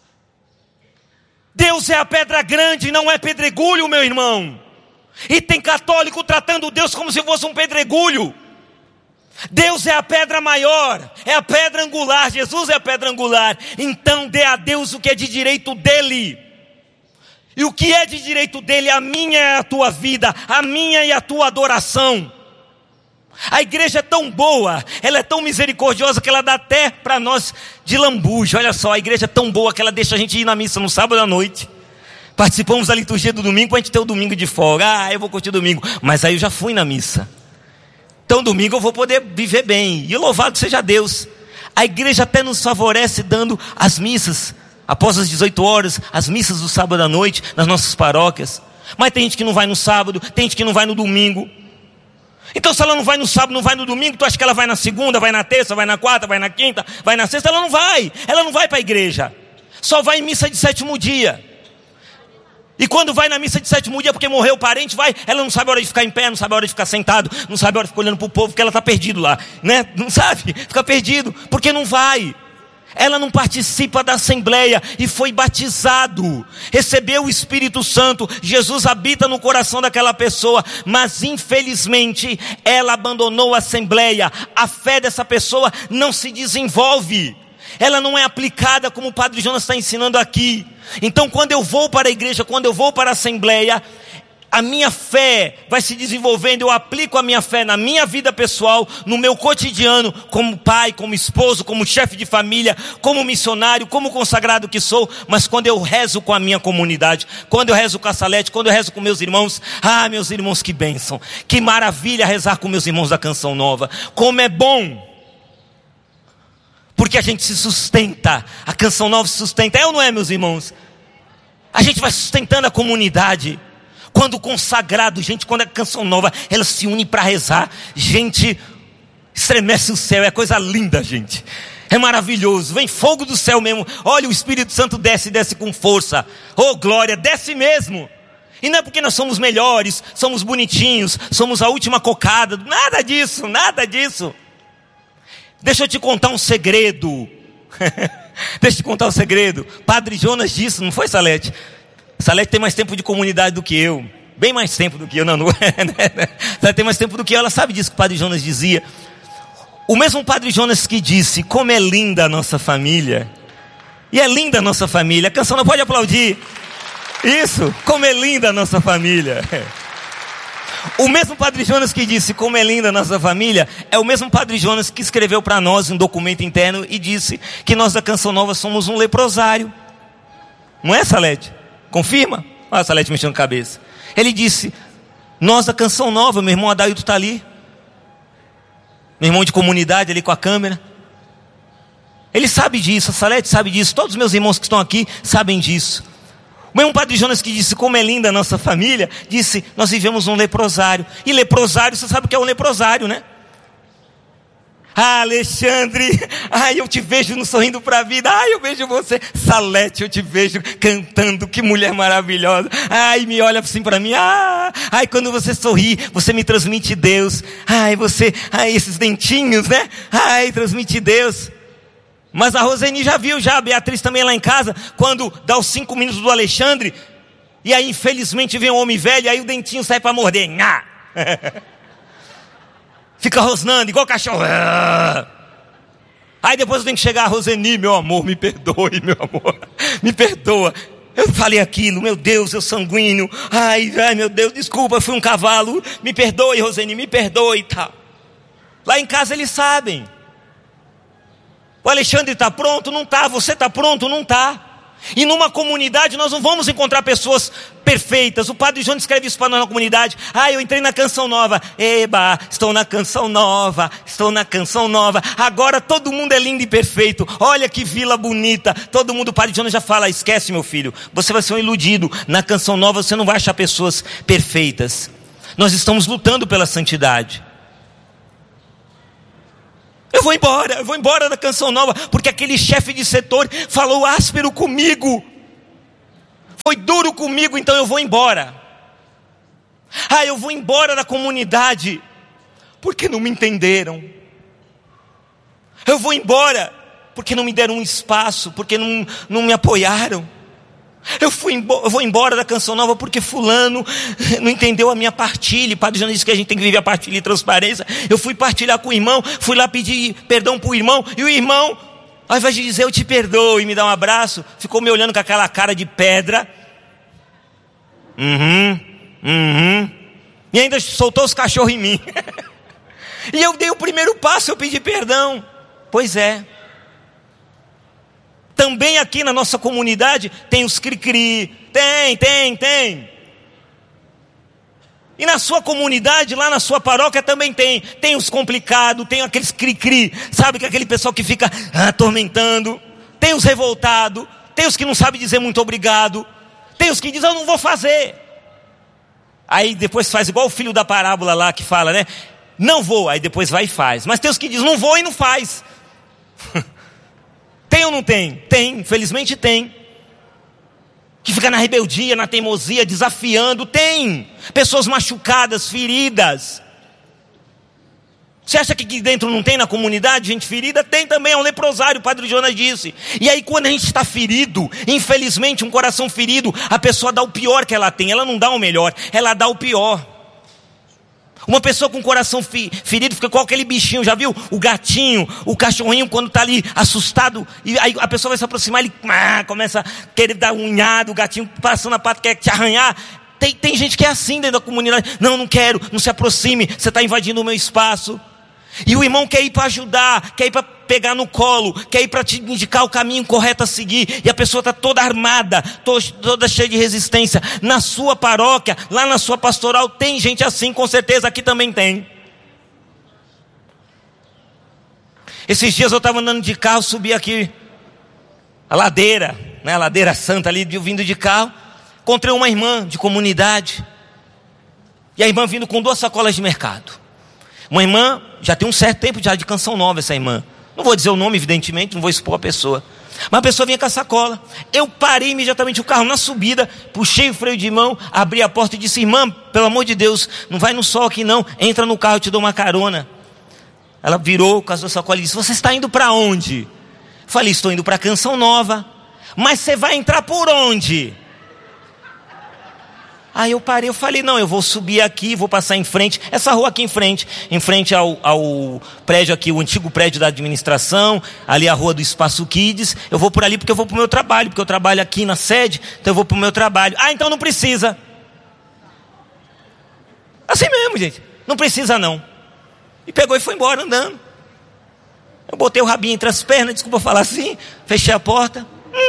Deus é a pedra grande, não é pedregulho, meu irmão. E tem católico tratando Deus como se fosse um pedregulho. Deus é a pedra maior, é a pedra angular, Jesus é a pedra angular. Então dê a Deus o que é de direito dele. E o que é de direito dele, a minha é a tua vida, a minha e a tua adoração. A igreja é tão boa, ela é tão misericordiosa, que ela dá até para nós de lambuja. Olha só, a igreja é tão boa que ela deixa a gente ir na missa no sábado à noite. Participamos da liturgia do domingo para a gente ter o domingo de folga. Eu vou curtir o domingo, mas aí eu já fui na missa. Então domingo eu vou poder viver bem, e louvado seja Deus. A igreja até nos favorece dando as missas, após as 18 horas, as missas do sábado à noite, nas nossas paróquias. Mas tem gente que não vai no sábado, tem gente que não vai no domingo. Então se ela não vai no sábado, não vai no domingo, tu acha que ela vai na segunda, vai na terça, vai na quarta, vai na quinta, vai na sexta? Ela não vai para a igreja, só vai em missa de sétimo dia. E quando vai na missa de sétimo dia porque morreu o parente, ela não sabe a hora de ficar em pé, não sabe a hora de ficar sentado, não sabe a hora de ficar olhando para o povo, porque ela está perdido lá, né? Não sabe, fica perdido, porque não vai. Ela não participa da assembleia e foi batizado, recebeu o Espírito Santo, Jesus habita no coração daquela pessoa, mas infelizmente ela abandonou a assembleia. A fé dessa pessoa não se desenvolve, ela não é aplicada como o Padre Jonas está ensinando aqui. Então quando eu vou para a igreja, quando eu vou para a assembleia, a minha fé vai se desenvolvendo, eu aplico a minha fé na minha vida pessoal, no meu cotidiano, como pai, como esposo, como chefe de família, como missionário, como consagrado que sou. Mas quando eu rezo com a minha comunidade, quando eu rezo com a Salete, quando eu rezo com meus irmãos, meus irmãos, que bênção, que maravilha rezar com meus irmãos da Canção Nova, como é bom. Porque a gente se sustenta, a Canção Nova se sustenta, é ou não é, meus irmãos? A gente vai sustentando a comunidade. Quando o consagrado, gente, quando a Canção Nova, ela se une para rezar, gente, estremece o céu, é coisa linda, gente. É maravilhoso, vem fogo do céu mesmo. Olha, o Espírito Santo desce com força. Oh glória, desce mesmo. E não é porque nós somos melhores, somos bonitinhos, somos a última cocada, nada disso, nada disso. Deixa eu te contar um segredo. Deixa eu te contar um segredo. Padre Jonas disse, não foi, Salete? Salete tem mais tempo de comunidade do que eu. Bem mais tempo do que eu, não é, né? Ela tem mais tempo do que eu, ela sabe disso que o Padre Jonas dizia. O mesmo Padre Jonas que disse, como é linda a nossa família. E é linda a nossa família. A canção não pode aplaudir. Isso, como é linda a nossa família. O mesmo Padre Jonas que disse como é linda a nossa família, é o mesmo Padre Jonas que escreveu para nós um documento interno e disse que nós da Canção Nova somos um leprosário. Não é, Salete? Confirma? Olha a Salete mexendo a cabeça. Ele disse, nós da Canção Nova, meu irmão Adaildo está ali, meu irmão de comunidade ali com a câmera, ele sabe disso, a Salete sabe disso, todos os meus irmãos que estão aqui sabem disso. O mesmo Padre Jonas que disse como é linda a nossa família, disse, nós vivemos um leprosário. E leprosário, você sabe o que é um leprosário, né? Alexandre, eu te vejo no Sorrindo para a Vida, eu vejo você. Salete, eu te vejo cantando, que mulher maravilhosa. Me olha assim para mim, quando você sorri, você me transmite Deus. Esses dentinhos, né? Transmite Deus. Mas a Roseni já viu, a Beatriz também lá em casa, quando dá os 5 minutos do Alexandre, e aí infelizmente vem um homem velho, aí o dentinho sai para morder. Fica rosnando, igual cachorro. Aí depois eu tenho que chegar a Roseni, meu amor, me perdoe, meu amor, me perdoa. Eu falei aquilo, meu Deus, eu sanguíneo. Meu Deus, desculpa, eu fui um cavalo. Me perdoe, Roseni, me perdoe e tal. Lá em casa eles sabem. O Alexandre está pronto? Não está. Você está pronto? Não está. E numa comunidade nós não vamos encontrar pessoas perfeitas. O Padre João escreve isso para nós na comunidade. Eu entrei na Canção Nova. Eba, estou na Canção Nova. Estou na Canção Nova. Agora todo mundo é lindo e perfeito. Olha que vila bonita. Todo mundo, o Padre João já fala, esquece meu filho. Você vai ser um iludido. Na Canção Nova você não vai achar pessoas perfeitas. Nós estamos lutando pela santidade. Eu vou embora da Canção Nova, porque aquele chefe de setor falou áspero comigo, foi duro comigo, então eu vou embora. Eu vou embora da comunidade, porque não me entenderam. Eu vou embora, porque não me deram um espaço, porque não me apoiaram. Eu vou embora da Canção Nova porque fulano não entendeu a minha partilha. O Padre João disse que a gente tem que viver a partilha e transparência. Eu fui partilhar com o irmão, fui lá pedir perdão para o irmão, e o irmão, ao invés de dizer eu te perdoo e me dar um abraço, ficou me olhando com aquela cara de pedra. E ainda soltou os cachorros em mim. E eu dei o primeiro passo, eu pedi perdão. Pois é. Também aqui na nossa comunidade tem os cri-cri. Tem. E na sua comunidade, lá na sua paróquia também tem. Tem os complicados, tem aqueles cri-cri. Sabe que aquele pessoal que fica atormentando. Tem os revoltados. Tem os que não sabem dizer muito obrigado. Tem os que dizem eu não vou fazer. Aí depois faz igual o filho da parábola lá que fala, né? Não vou, aí depois vai e faz. Mas tem os que dizem não vou e não faz. Tem ou não tem? Tem, infelizmente tem. Que fica na rebeldia, na teimosia, desafiando. Tem. Pessoas machucadas, feridas. Você acha que aqui dentro não tem na comunidade gente ferida? Tem também, é um leprosário, o Padre Jonas disse. E aí quando a gente está ferido, infelizmente um coração ferido, a pessoa dá o pior que ela tem. Ela não dá o melhor, ela dá o pior. Uma pessoa com o coração ferido fica com aquele bichinho, já viu? O gatinho, o cachorrinho quando está ali assustado, e aí a pessoa vai se aproximar, ele começa a querer dar unhado, o gatinho passando a pata, quer te arranhar. Tem gente que é assim dentro da comunidade. Não quero, não se aproxime, você está invadindo o meu espaço. E o irmão quer ir para ajudar, quer ir para pegar no colo, quer ir para te indicar o caminho correto a seguir, e a pessoa está toda armada, toda cheia de resistência. Na sua paróquia, lá na sua pastoral, tem gente assim, com certeza aqui também tem. Esses dias eu estava andando de carro, subi aqui a ladeira, né, a ladeira santa ali, vindo de carro, encontrei uma irmã de comunidade, e a irmã vindo com 2 sacolas de mercado. Uma irmã, já tem um certo tempo já de Canção Nova essa irmã. Não vou dizer o nome, evidentemente, não vou expor a pessoa. Mas a pessoa vinha com a sacola. Eu parei imediatamente o carro na subida, puxei o freio de mão, abri a porta e disse, irmã, pelo amor de Deus, não vai no sol aqui não, entra no carro, eu te dou uma carona. Ela virou com a sua sacola e disse, você está indo para onde? Falei, estou indo para Canção Nova. Mas você vai entrar por onde? Aí eu parei, eu falei, não, eu vou subir aqui, vou passar em frente, essa rua aqui em frente ao prédio aqui, o antigo prédio da administração, ali a rua do Espaço Kids, eu vou por ali porque eu vou para o meu trabalho, porque eu trabalho aqui na sede, então eu vou para o meu trabalho. Então não precisa. Assim mesmo, gente, não precisa não. E pegou e foi embora andando. Eu botei o rabinho entre as pernas, desculpa falar assim, fechei a porta.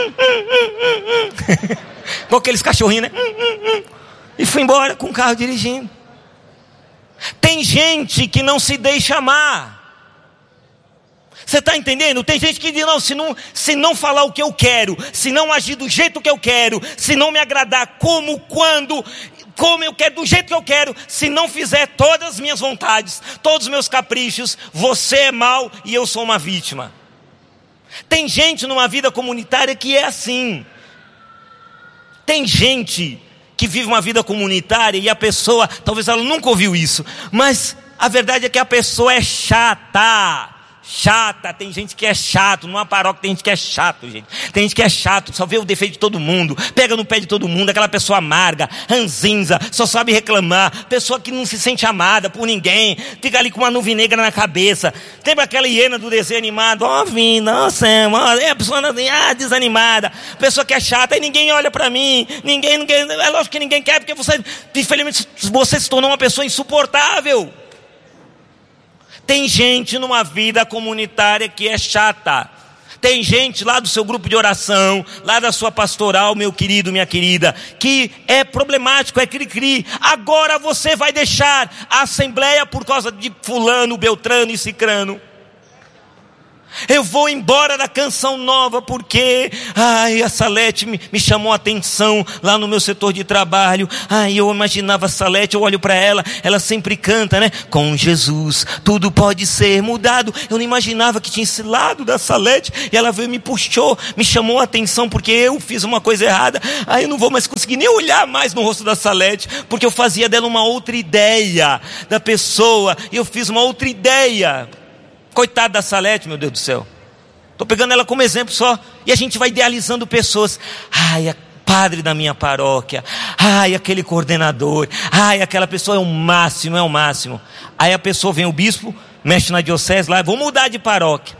Com aqueles cachorrinhos, né? E fui embora com o carro dirigindo. Tem gente que não se deixa amar. Você está entendendo? Tem gente que diz, não, se não falar o que eu quero, se não agir do jeito que eu quero, se não me agradar como eu quero, do jeito que eu quero, se não fizer todas as minhas vontades, todos os meus caprichos, você é mau e eu sou uma vítima. Tem gente numa vida comunitária que é assim. Tem gente que vive uma vida comunitária e a pessoa, talvez ela nunca ouviu isso, mas a verdade é que a pessoa é chata, tem gente que é chato, numa paróquia tem gente que é chato, gente, tem gente que é chato, só vê o defeito de todo mundo, pega no pé de todo mundo, aquela pessoa amarga, ranzinza, só sabe reclamar, pessoa que não se sente amada por ninguém, fica ali com uma nuvem negra na cabeça. Lembra aquela hiena do desenho animado? Nossa, a pessoa desanimada, pessoa que é chata, e ninguém olha pra mim, ninguém, é lógico que ninguém quer, porque você, infelizmente, você se tornou uma pessoa insuportável. Tem gente numa vida comunitária que é chata. Tem gente lá do seu grupo de oração, lá da sua pastoral, meu querido, minha querida, que é problemático, é cri-cri. Agora você vai deixar a assembleia por causa de fulano, beltrano e cicrano. Eu vou embora da Canção Nova porque, a Salete me chamou a atenção lá no meu setor de trabalho. Eu imaginava a Salete, eu olho para ela sempre canta, né? Com Jesus tudo pode ser mudado. Eu não imaginava que tinha esse lado da Salete, e ela veio, me puxou, me chamou a atenção porque eu fiz uma coisa errada. Eu não vou mais conseguir nem olhar mais no rosto da Salete, porque eu fazia dela uma outra ideia da pessoa, e eu fiz uma outra ideia. Coitada da Salete, meu Deus do céu. Estou pegando ela como exemplo só. E a gente vai idealizando pessoas. A padre da minha paróquia. Aquele coordenador. Aquela pessoa é o máximo, é o máximo. Aí a pessoa vem, o bispo, mexe na diocese lá, vou mudar de paróquia.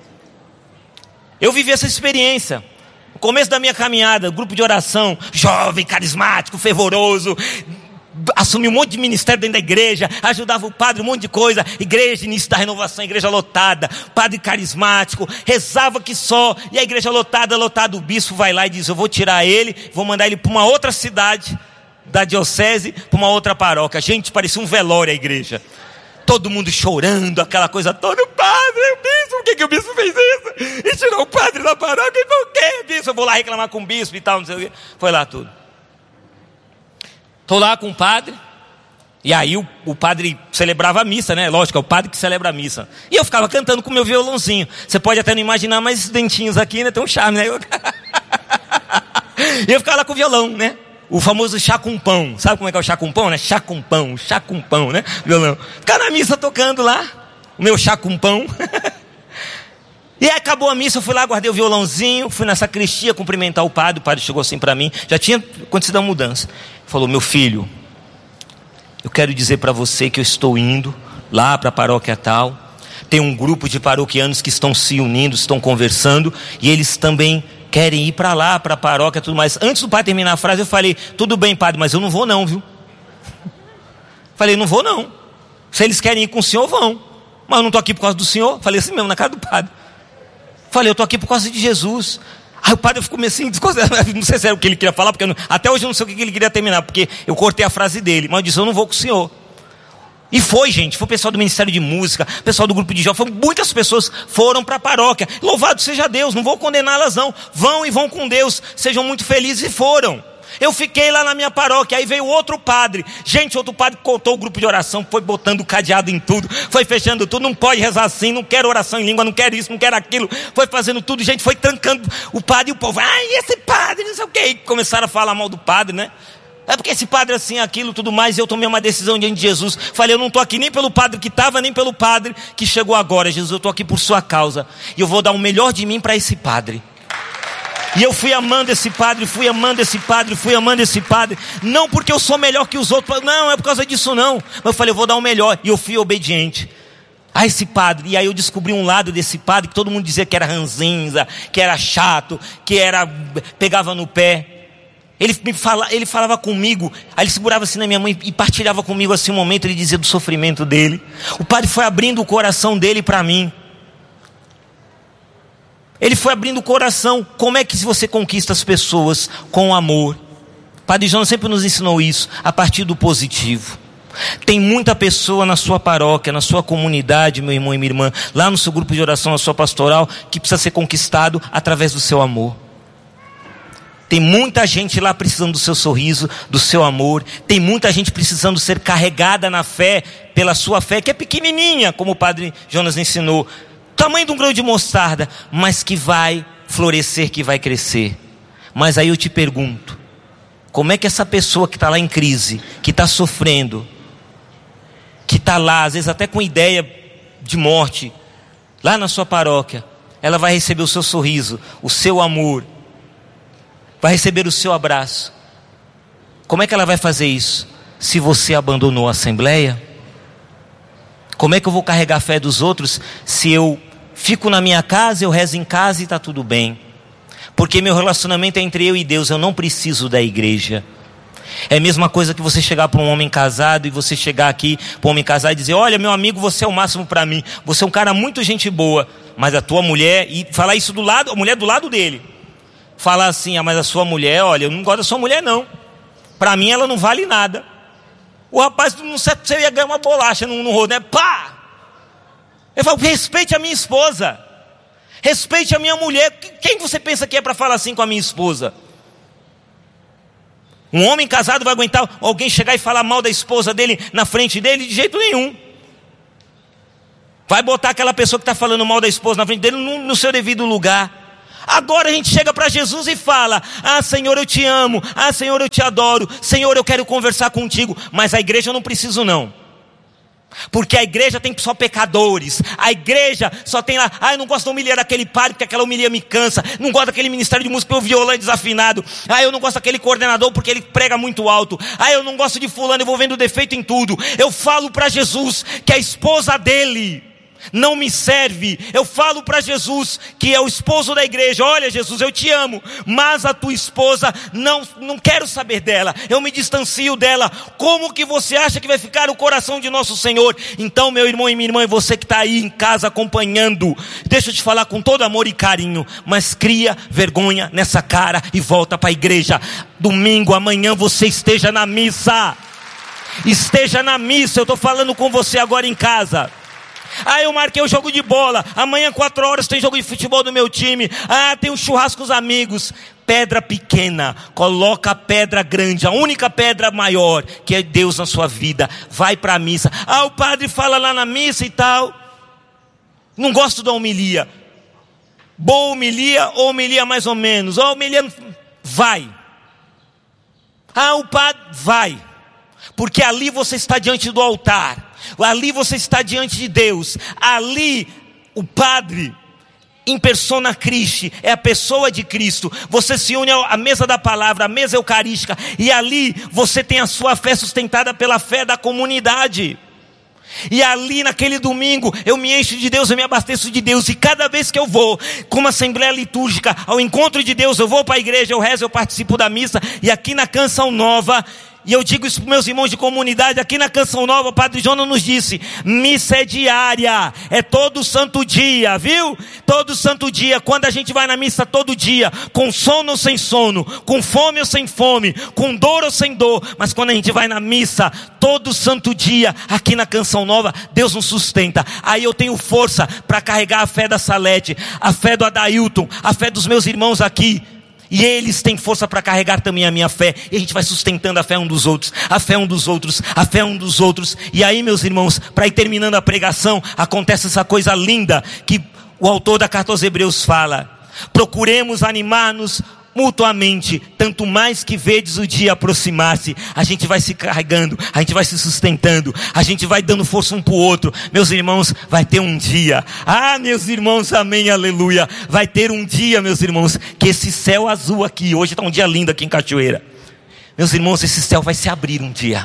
Eu vivi essa experiência. No começo da minha caminhada, grupo de oração, jovem, carismático, fervoroso, assumi um monte de ministério dentro da igreja, ajudava o padre, um monte de coisa, igreja, início da renovação, igreja lotada, padre carismático, rezava que só, e a igreja lotada, o bispo vai lá e diz, eu vou tirar ele, vou mandar ele para uma outra cidade da diocese, para uma outra paróquia. Gente, parecia um velório a igreja, todo mundo chorando, aquela coisa toda. O padre, o bispo, por que o bispo fez isso? E tirou o padre da paróquia, e por que, bispo? Eu vou lá reclamar com o bispo e tal, não sei o quê. Foi lá tudo. Estou lá com o padre, e aí o padre celebrava a missa, né? Lógico, é o padre que celebra a missa. E eu ficava cantando com o meu violãozinho. Você pode até não imaginar, mas esses dentinhos aqui, né? Tem um charme, né? E eu ficava lá com o violão, né? O famoso chá com pão. Sabe como é que é o chá com pão, né? Chá com pão, né? Violão. Ficava na missa tocando lá, o meu chá com pão. E aí acabou a missa, eu fui lá, guardei o violãozinho, fui na sacristia cumprimentar o padre chegou assim para mim, já tinha acontecido a mudança. Falou, meu filho, eu quero dizer para você que eu estou indo lá para a paróquia tal, tem um grupo de paroquianos que estão se unindo, estão conversando, e eles também querem ir para lá, para a paróquia e tudo mais. Antes do padre terminar a frase, eu falei, tudo bem, padre, mas eu não vou não, viu? Falei, não vou não. Se eles querem ir com o senhor, vão. Mas eu não estou aqui por causa do senhor. Falei assim mesmo, na cara do padre. Falei, eu estou aqui por causa de Jesus. Aí o padre ficou meio assim, não sei se era o que ele queria falar, porque até hoje eu não sei o que ele queria terminar, porque eu cortei a frase dele, mas eu disse, eu não vou com o senhor. E foi, gente, foi o pessoal do Ministério de Música, pessoal do grupo de jovens, muitas pessoas foram para a paróquia. Louvado seja Deus, não vou condená-las não, vão e vão com Deus, sejam muito felizes, e foram. Eu fiquei lá na minha paróquia, aí veio outro padre. Gente, outro padre cortou o grupo de oração, foi botando cadeado em tudo, foi fechando tudo, não pode rezar assim, não quero oração em língua, não quero isso, não quero aquilo. Foi fazendo tudo, gente, foi trancando o padre e o povo. Esse padre, não sei o que. E começaram a falar mal do padre, né? É porque esse padre assim, aquilo, tudo mais, e eu tomei uma decisão diante de Jesus. Falei, eu não estou aqui nem pelo padre que estava, nem pelo padre que chegou agora. Jesus, eu estou aqui por sua causa. E eu vou dar o melhor de mim para esse padre. E eu fui amando esse padre, fui amando esse padre, fui amando esse padre. Não porque eu sou melhor que os outros, não, é por causa disso não. Mas eu falei, eu vou dar o melhor. E eu fui obediente a esse padre. E aí eu descobri um lado desse padre que todo mundo dizia que era ranzinza, que era chato, que era pegava no pé. Ele falava comigo, aí ele segurava assim na minha mão e partilhava comigo assim um momento, ele dizia do sofrimento dele. O padre foi abrindo o coração dele para mim. Ele foi abrindo o coração. Como é que você conquista as pessoas? Com amor. O Padre Jonas sempre nos ensinou isso, a partir do positivo. Tem muita pessoa na sua paróquia, na sua comunidade, meu irmão e minha irmã, lá no seu grupo de oração, na sua pastoral, que precisa ser conquistado através do seu amor. Tem muita gente lá precisando do seu sorriso, do seu amor. Tem muita gente precisando ser carregada na fé, pela sua fé, que é pequenininha, como o Padre Jonas ensinou. Tamanho de um grão de mostarda, mas que vai florescer, que vai crescer. Mas aí eu te pergunto, como é que essa pessoa que está lá em crise, que está sofrendo, que está lá, às vezes até com ideia de morte, lá na sua paróquia, ela vai receber o seu sorriso, o seu amor, vai receber o seu abraço? Como é que ela vai fazer isso? Se você abandonou a assembleia? Como é que eu vou carregar a fé dos outros se eu fico na minha casa, eu rezo em casa e está tudo bem? Porque meu relacionamento é entre eu e Deus, eu não preciso da igreja. É a mesma coisa que você chegar para um homem casado, e você chegar aqui para um homem casado e dizer: olha, meu amigo, você é o máximo para mim, você é um cara muito gente boa. Mas a tua mulher, e falar isso do lado, a mulher do lado dele, falar assim: mas a sua mulher, olha, eu não gosto da sua mulher não, para mim ela não vale nada. O rapaz, não sei se você ia ganhar uma bolacha no rodo, né? Pá! Eu falo: respeite a minha esposa, respeite a minha mulher. Quem você pensa que é para falar assim com a minha esposa? Um homem casado vai aguentar alguém chegar e falar mal da esposa dele na frente dele? De jeito nenhum. Vai botar aquela pessoa que está falando mal da esposa na frente dele no seu devido lugar. Agora a gente chega para Jesus e fala: ah, Senhor, eu te amo, ah, Senhor, eu te adoro, Senhor, eu quero conversar contigo. Mas a igreja eu não preciso não, porque a igreja tem só pecadores. A igreja só tem lá: ah, eu não gosto da homilia daquele padre, porque aquela homilia me cansa. Não gosto daquele ministério de música, porque o violão é desafinado. Ah, eu não gosto daquele coordenador, porque ele prega muito alto. Ah, eu não gosto de fulano, eu vou vendo defeito em tudo. Eu falo para Jesus que a esposa dele não me serve. Eu falo para Jesus, que é o esposo da igreja: olha, Jesus, eu te amo, mas a tua esposa, não quero saber dela, eu me distancio dela. Como que você acha que vai ficar o coração de nosso Senhor? Então, meu irmão e minha irmã, e você que está aí em casa acompanhando, deixa eu te falar com todo amor e carinho, mas cria vergonha nessa cara e volta para a igreja. Domingo, amanhã você esteja na missa. Esteja na missa. Eu estou falando com você agora em casa. Ah, eu marquei o jogo de bola, amanhã 4 horas tem jogo de futebol do meu time. Ah, tem um churrasco com os amigos. Pedra pequena, coloca a pedra grande, a única pedra maior, que é Deus na sua vida. Vai para a missa. Ah, o padre fala lá na missa e tal, não gosto da homilia. Boa homilia ou homilia mais ou menos? Ou homilia, vai. Ah, o padre, vai. Porque ali você está diante do altar, ali você está diante de Deus. Ali o padre em persona Christi é a pessoa de Cristo. Você se une à mesa da palavra, à mesa eucarística, e ali você tem a sua fé sustentada pela fé da comunidade. E ali naquele domingo eu me encho de Deus, eu me abasteço de Deus. E cada vez que eu vou com uma assembleia litúrgica ao encontro de Deus, eu vou para a igreja, eu rezo, eu participo da missa. E aqui na Canção Nova, e eu digo isso para meus irmãos de comunidade, aqui na Canção Nova, o Padre Jonas nos disse: missa é diária, é todo santo dia, viu? Todo santo dia. Quando a gente vai na missa todo dia, com sono ou sem sono, com fome ou sem fome, com dor ou sem dor, mas quando a gente vai na missa todo santo dia, aqui na Canção Nova, Deus nos sustenta. Aí eu tenho força para carregar a fé da Salete, a fé do Adailton, a fé dos meus irmãos aqui. E eles têm força para carregar também a minha fé. E a gente vai sustentando a fé um dos outros, a fé um dos outros, a fé um dos outros. E aí, meus irmãos, para ir terminando a pregação, acontece essa coisa linda que o autor da carta aos Hebreus fala: procuremos animar-nos mutuamente, tanto mais que vedes o dia aproximar-se. A gente vai se carregando, a gente vai se sustentando, a gente vai dando força um para o outro. Meus irmãos, vai ter um dia, ah, meus irmãos, amém, aleluia, vai ter um dia, meus irmãos, que esse céu azul aqui, hoje está um dia lindo aqui em Cachoeira, meus irmãos, esse céu vai se abrir um dia.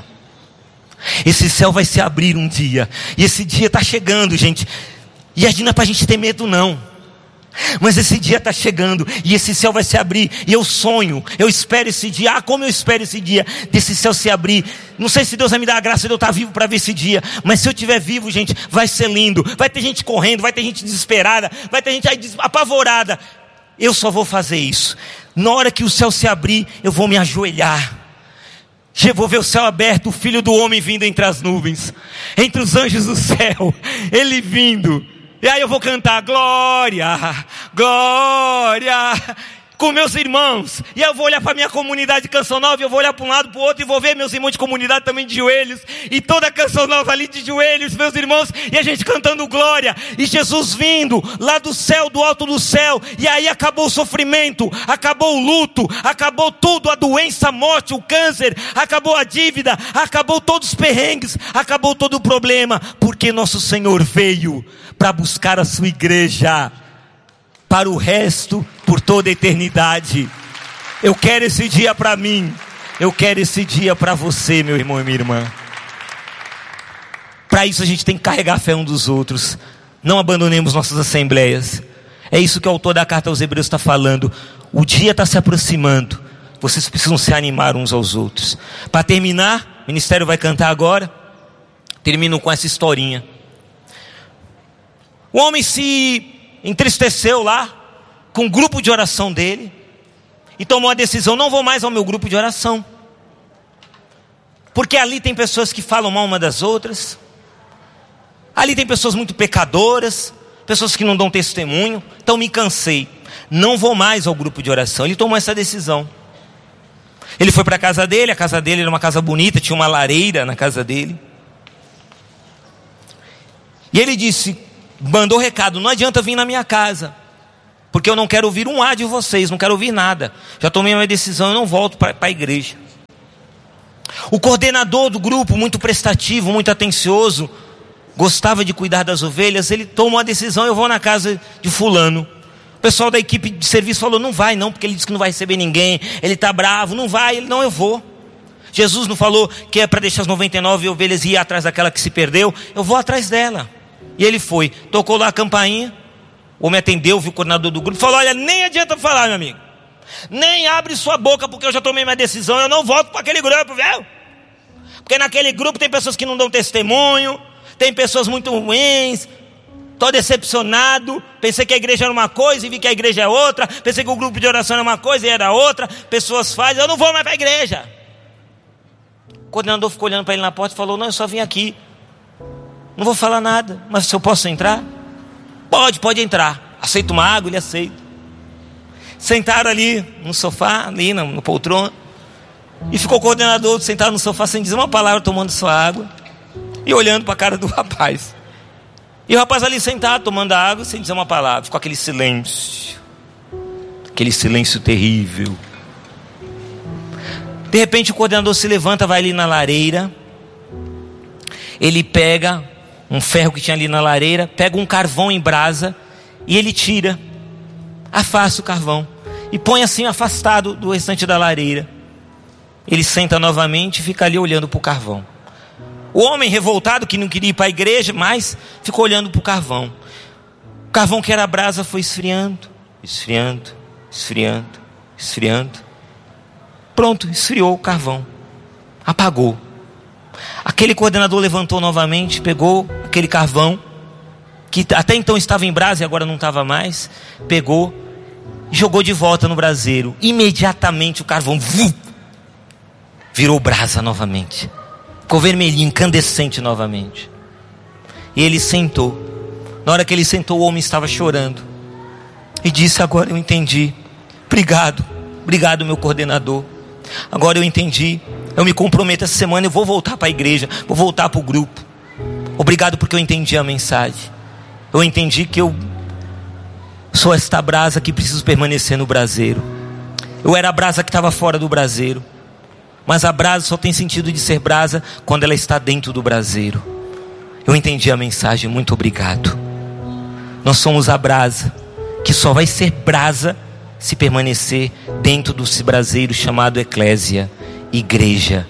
Esse céu vai se abrir um dia, e esse dia está chegando, gente. E não é para a gente ter medo não, mas esse dia está chegando, e esse céu vai se abrir, e eu sonho, eu espero esse dia. Ah, como eu espero esse dia, desse céu se abrir. Não sei se Deus vai me dar a graça de eu estar vivo para ver esse dia, mas se eu estiver vivo, gente, vai ser lindo. Vai ter gente correndo, vai ter gente desesperada, vai ter gente aí apavorada. Eu só vou fazer isso na hora que o céu se abrir. Eu vou me ajoelhar, eu vou ver o céu aberto, o Filho do Homem vindo entre as nuvens, entre os anjos do céu, Ele vindo. E aí eu vou cantar glória, glória, com meus irmãos. E eu vou olhar para a minha comunidade de Canção Nova, eu vou olhar para um lado, para o outro, e vou ver meus irmãos de comunidade também de joelhos, e toda a Canção Nova ali de joelhos, meus irmãos, e a gente cantando glória, e Jesus vindo lá do céu, do alto do céu. E aí acabou o sofrimento, acabou o luto, acabou tudo, a doença, a morte, o câncer, acabou a dívida, acabou todos os perrengues, acabou todo o problema, porque nosso Senhor veio para buscar a sua igreja para o resto, por toda a eternidade. Eu quero esse dia para mim, eu quero esse dia para você, meu irmão e minha irmã. Para isso a gente tem que carregar a fé um dos outros. Não abandonemos nossas assembleias. É isso que o autor da carta aos Hebreus está falando. O dia está se aproximando, vocês precisam se animar uns aos outros. Para terminar, o ministério vai cantar agora. Termino com essa historinha. O homem se entristeceu lá com o grupo de oração dele e tomou a decisão: não vou mais ao meu grupo de oração, porque ali tem pessoas que falam mal uma das outras, ali tem pessoas muito pecadoras, pessoas que não dão testemunho. Então me cansei, não vou mais ao grupo de oração. Ele tomou essa decisão. Ele foi para a casa dele era uma casa bonita, tinha uma lareira na casa dele. E ele mandou recado: não adianta vir na minha casa, porque eu não quero ouvir um A de vocês, não quero ouvir nada. Já tomei a minha decisão, eu não volto para a igreja. O coordenador do grupo, muito prestativo, muito atencioso, gostava de cuidar das ovelhas. Ele tomou a decisão: eu vou na casa de fulano. O pessoal da equipe de serviço falou: não vai não, porque ele disse que não vai receber ninguém, ele está bravo, não vai. Ele: não, eu vou. Jesus não falou que é para deixar as 99 ovelhas e ir atrás daquela que se perdeu? Eu vou atrás dela. E ele foi, tocou lá a campainha, o homem atendeu, viu o coordenador do grupo, falou: olha, nem adianta falar, meu amigo, nem abre sua boca, porque eu já tomei minha decisão, eu não volto para aquele grupo, viu? Porque naquele grupo tem pessoas que não dão testemunho, tem pessoas muito ruins. Estou decepcionado, pensei que a igreja era uma coisa e vi que a igreja é outra, pensei que o grupo de oração era uma coisa e era outra, pessoas fazem, eu não vou mais para a igreja. O coordenador ficou olhando para ele na porta e falou: não, eu só vim aqui, não vou falar nada, mas se eu posso entrar? Pode entrar. Aceita uma água? Ele aceita. Sentaram ali no sofá, ali no poltrona, e ficou o coordenador sentado no sofá sem dizer uma palavra, tomando sua água e olhando para a cara do rapaz. E o rapaz ali sentado, tomando a água, sem dizer uma palavra. Ficou aquele silêncio terrível. De repente o coordenador se levanta, vai ali na lareira. Ele pega um ferro que tinha ali na lareira, pega um carvão em brasa e ele tira, afasta o carvão e põe assim afastado do restante da lareira. Ele senta novamente e fica ali olhando para o carvão. O homem revoltado, que não queria ir para a igreja, mas ficou olhando para o carvão. O carvão que era brasa foi esfriando. Pronto, esfriou o carvão. Apagou. Aquele coordenador levantou novamente, pegou aquele carvão, que até então estava em brasa e agora não estava mais, pegou e jogou de volta no braseiro. Imediatamente o carvão virou brasa novamente. Ficou vermelhinho, incandescente novamente. E ele sentou. Na hora que ele sentou, o homem estava chorando. E disse: agora eu entendi. Obrigado meu coordenador. Agora eu entendi. Eu me comprometo essa semana, eu vou voltar para a igreja, vou voltar para o grupo. Obrigado porque eu entendi a mensagem. Eu entendi que eu sou esta brasa que preciso permanecer no braseiro. Eu era a brasa que estava fora do braseiro. Mas a brasa só tem sentido de ser brasa quando ela está dentro do braseiro. Eu entendi a mensagem, muito obrigado. Nós somos a brasa que só vai ser brasa se permanecer dentro desse braseiro chamado eclésia, igreja.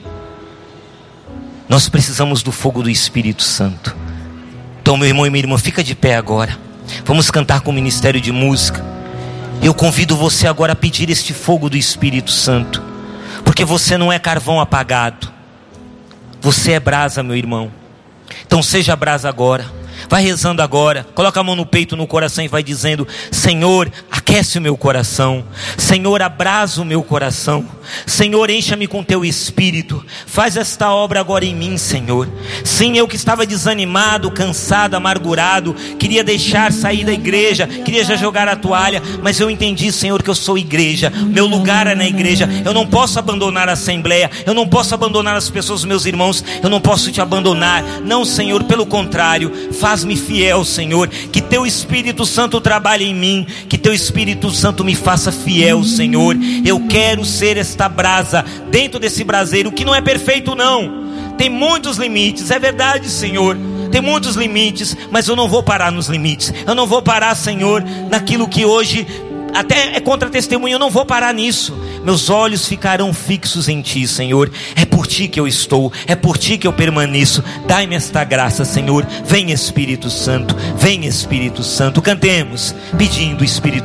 Nós precisamos do fogo do Espírito Santo. Então, meu irmão e minha irmã, fica de pé agora. Vamos cantar com o Ministério de Música. Eu convido você agora a pedir este fogo do Espírito Santo, porque você não é carvão apagado, você é brasa, meu irmão. Então seja brasa agora. Vai rezando agora, coloca a mão no peito, no coração e vai dizendo: Senhor, aquece o meu coração. Senhor, abrasa o meu coração. Senhor, encha-me com teu Espírito. Faz esta obra agora em mim, Senhor. Sim, eu que estava desanimado, cansado, amargurado, queria deixar sair da igreja, queria já jogar a toalha, mas eu entendi, Senhor, que eu sou igreja. Meu lugar é na igreja. Eu não posso abandonar a assembleia, eu não posso abandonar as pessoas, meus irmãos. Eu não posso te abandonar. Não, Senhor, pelo contrário, faz-me fiel, Senhor. Que teu Espírito Santo trabalhe em mim, que teu Espírito Santo me faça fiel, Senhor. Eu quero ser esta brasa dentro desse braseiro, que não é perfeito não, tem muitos limites, é verdade, Senhor, tem muitos limites, mas eu não vou parar nos limites. Eu não vou parar, Senhor, naquilo que hoje até é contra testemunho. Eu não vou parar nisso. Meus olhos ficarão fixos em ti, Senhor. É por ti que eu estou, é por ti que eu permaneço. Dai-me esta graça, Senhor. Vem Espírito Santo, vem Espírito Santo. Cantemos pedindo o Espírito